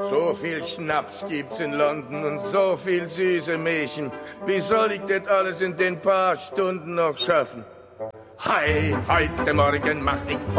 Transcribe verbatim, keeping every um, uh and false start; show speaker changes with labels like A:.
A: So viel Schnaps gibt's in London und so viel süße Mädchen. Wie soll ich das alles in den paar Stunden noch schaffen? Hei, heute Morgen mach ich